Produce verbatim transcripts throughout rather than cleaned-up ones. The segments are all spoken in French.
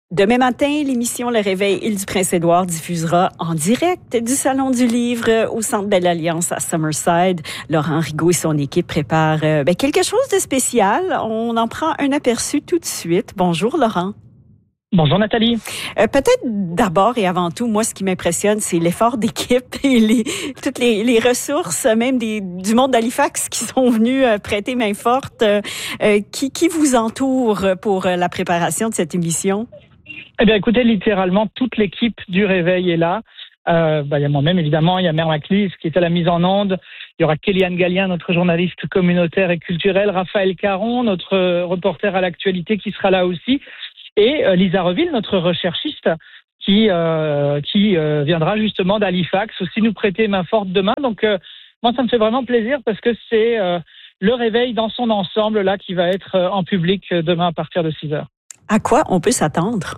Demain matin, l'émission Le Réveil Île-du-Prince-Édouard diffusera en direct du Salon du Livre au Centre Belle Alliance à Summerside. Laurent Rigaud et son équipe préparent euh, ben, quelque chose de spécial. On en prend un aperçu tout de suite. Bonjour Laurent. Bonjour Nathalie. Euh, peut-être d'abord et avant tout, moi, ce qui m'impressionne, c'est l'effort d'équipe et les, toutes les, les ressources, même des, du monde d'Halifax qui sont venus euh, prêter main forte. Euh, qui, qui vous entoure pour euh, la préparation de cette émission? Eh bien, écoutez, littéralement, toute l'équipe du Réveil est là. Euh, bah, il y a moi-même, évidemment, il y a Mère Maclise qui est à la mise en onde. Il y aura Kéliane Gallien, notre journaliste communautaire et culturel. Raphaël Caron, notre euh, reporter à l'actualité qui sera là aussi. Et euh, Lisa Reville, notre recherchiste, qui euh, qui euh, viendra justement d'Halifax aussi nous prêter main forte demain. Donc, euh, moi, ça me fait vraiment plaisir parce que c'est euh, le Réveil dans son ensemble là qui va être euh, en public euh, demain à partir de six heures. À quoi on peut s'attendre?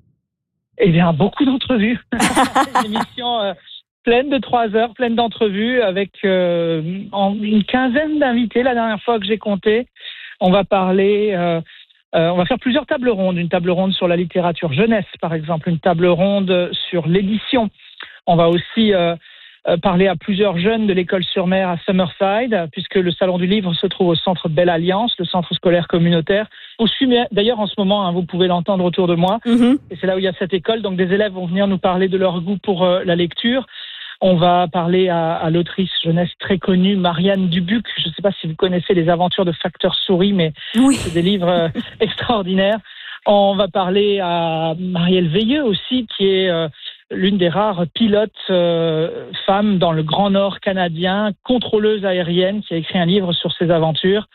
Eh bien, beaucoup d'entrevues. Une émission euh, pleine de trois heures, pleine d'entrevues avec euh, en, une quinzaine d'invités la dernière fois que j'ai compté. On va parler... Euh, Euh, on va faire plusieurs tables rondes. Une table ronde sur la littérature jeunesse, par exemple. Une table ronde sur l'édition. On va aussi euh, euh, parler à plusieurs jeunes de l'école sur mer à Summerside, puisque le Salon du Livre se trouve au centre Belle Alliance, le centre scolaire communautaire. Où je suis d'ailleurs en ce moment, hein, vous pouvez l'entendre autour de moi. Mm-hmm. Et c'est là où il y a cette école. Donc des élèves vont venir nous parler de leur goût pour euh, la lecture. On va parler à, à l'autrice jeunesse très connue, Marianne Dubuc. Je ne sais pas si vous connaissez les aventures de Facteur Souris, mais oui. C'est des livres euh, extraordinaires. On va parler à Marielle Veilleux aussi, qui est euh, l'une des rares pilotes euh, femmes dans le Grand Nord canadien, contrôleuse aérienne, qui a écrit un livre sur ses aventures.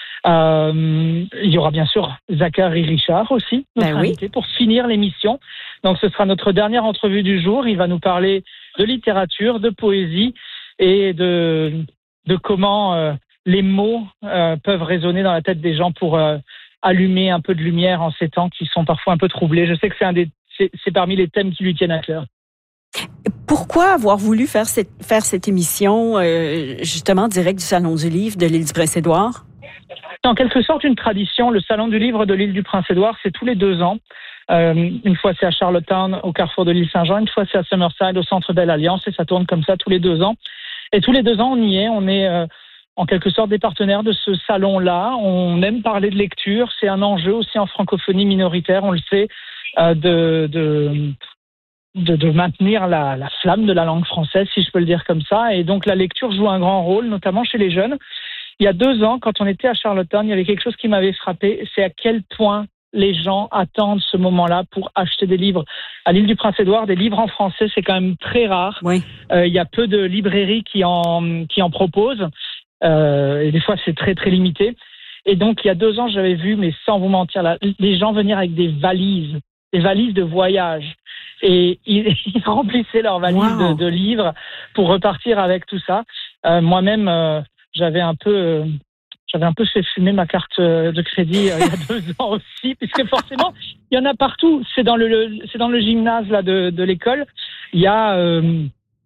Euh, il y aura bien sûr Zachary Richard aussi, notre ben invité, oui. Pour finir l'émission. Donc ce sera notre dernière entrevue du jour. Il va nous parler de littérature, de poésie et de, de comment euh, les mots euh, peuvent résonner dans la tête des gens pour euh, allumer un peu de lumière en ces temps qui sont parfois un peu troublés. Je sais que c'est, un des, c'est, c'est parmi les thèmes qui lui tiennent à cœur. Pourquoi avoir voulu faire cette, faire cette émission euh, justement direct du Salon du Livre de l'Île-du-Prince-Édouard? C'est en quelque sorte une tradition. Le Salon du Livre de l'île du Prince-Édouard, c'est tous les deux ans. Euh, une fois c'est à Charlottetown, au carrefour de l'île Saint-Jean. Une fois c'est à Summerside, au centre Belle Alliance. Et ça tourne comme ça tous les deux ans. Et tous les deux ans, on y est. On est euh, en quelque sorte des partenaires de ce salon-là. On aime parler de lecture. C'est un enjeu aussi en francophonie minoritaire, on le sait, euh, de... de De, de maintenir la, la flamme de la langue française, si je peux le dire comme ça. Et donc, la lecture joue un grand rôle, notamment chez les jeunes. Il y a deux ans, quand on était à Charlottetown, il y avait quelque chose qui m'avait frappé, c'est à quel point les gens attendent ce moment-là pour acheter des livres. À l'île du Prince-Édouard, des livres en français, c'est quand même très rare. Oui. Euh, il y a peu de librairies qui en, qui en proposent. Euh, et des fois, c'est très, très limité. Et donc, il y a deux ans, j'avais vu, mais sans vous mentir, là, les gens venir avec des valises, des valises de voyage. Et ils, ils remplissaient leurs valises wow. de, de livres pour repartir avec tout ça. Euh, moi-même, euh, j'avais un peu, euh, j'avais un peu fait fumer ma carte de crédit euh, il y a deux ans aussi, puisque forcément, il y en a partout. C'est dans le, le c'est dans le gymnase là de, de l'école. Il y a euh,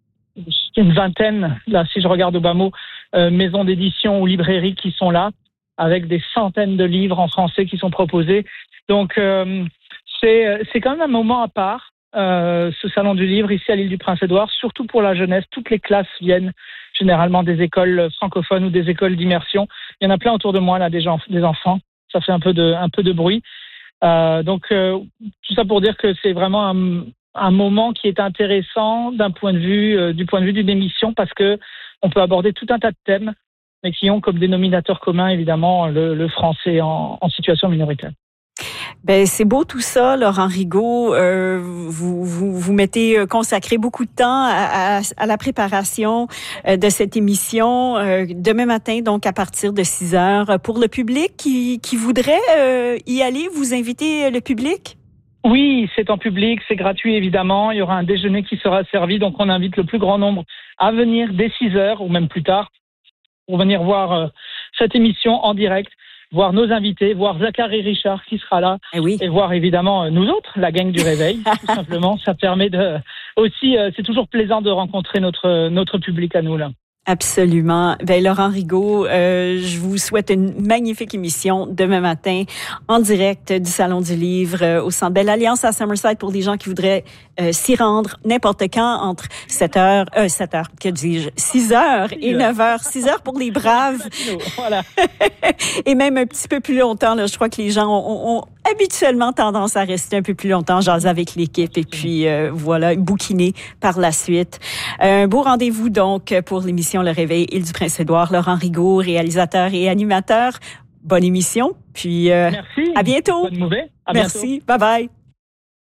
une vingtaine, là, si je regarde au bas mot, euh, maisons d'édition ou librairies qui sont là, avec des centaines de livres en français qui sont proposés. Donc, euh, c'est, c'est quand même un moment à part. Euh, ce salon du livre ici à l'île du Prince-Édouard, surtout pour la jeunesse. Toutes les classes viennent généralement des écoles francophones ou des écoles d'immersion. Il y en a plein autour de moi là, des, gens, des enfants. Ça fait un peu de, un peu de bruit. Euh, donc euh, tout ça pour dire que c'est vraiment un, un moment qui est intéressant d'un point de vue, euh, du point de vue d'une émission, parce que on peut aborder tout un tas de thèmes, mais qui ont comme dénominateur commun évidemment le, le français en, en situation minoritaire. Ben c'est beau tout ça, Laurent Rigaud. Euh, vous, vous vous mettez consacré beaucoup de temps à, à, à la préparation de cette émission euh, demain matin, donc à partir de six heures. Pour le public qui, qui voudrait euh, y aller, vous invitez le public? Oui, c'est en public, c'est gratuit évidemment. Il y aura un déjeuner qui sera servi, donc on invite le plus grand nombre à venir dès six heures ou même plus tard pour venir voir euh, cette émission en direct. Voir nos invités, voir Zachary Richard qui sera là, eh oui. Et voir évidemment nous autres, la gang du Réveil, tout simplement. Ça permet de aussi, euh, c'est toujours plaisant de rencontrer notre notre public à nous là. Absolument. Ben Laurent Rigaud, euh, je vous souhaite une magnifique émission demain matin en direct du Salon du Livre euh, au Centre Belle Alliance à Summerside pour des gens qui voudraient euh, s'y rendre n'importe quand entre sept heures, euh, sept heures, que dis-je, six heures et neuf heures. six heures pour les braves. Voilà. Et même un petit peu plus longtemps, là, je crois que les gens ont, ont habituellement tendance à rester un peu plus longtemps, jaser avec l'équipe et puis euh, voilà, bouquiner par la suite. Un beau rendez-vous donc pour l'émission Le Réveil Île-du-Prince-Édouard. Laurent Rigaud, réalisateur et animateur. Bonne émission, puis euh, Merci. à bientôt. Bonne nouvelle. À Merci. bientôt. Bye bye.